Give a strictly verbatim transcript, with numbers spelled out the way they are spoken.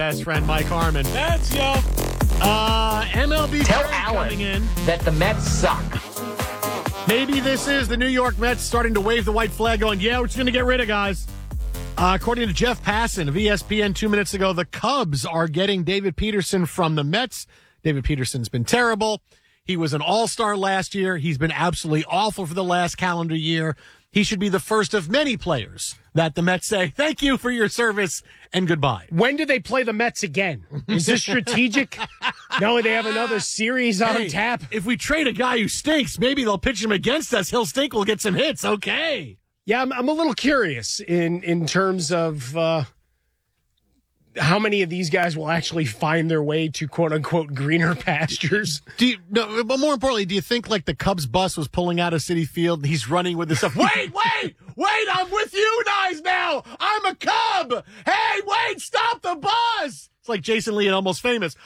best friend, Mike Harmon. That's yo. Uh, M L B Tell trade Alan coming in. that the Mets suck. Maybe this is the New York Mets starting to wave the white flag going, yeah, we're just going to get rid of guys. Uh, according to Jeff Passan of E S P N two minutes ago, the Cubs are getting David Peterson from the Mets. David Peterson's been terrible. He was an all-star last year. He's been absolutely awful for the last calendar year. He should be the first of many players that the Mets say, thank you for your service and goodbye. When do they play the Mets again? Is this strategic? No, they have another series on Hey, tap. if we trade a guy who stinks, maybe they'll pitch him against us. He'll stink. We'll get some hits. Okay. Yeah, I'm, I'm a little curious in, in terms of uh, how many of these guys will actually find their way to quote-unquote greener pastures. Do you, no, but more importantly, do you think like the Cubs bus was pulling out of Citi Field? He's running with this stuff. Wait, wait, wait! I'm with you guys now. I'm a Cub. Hey, wait! Stop the bus! It's like Jason Lee and Almost Famous.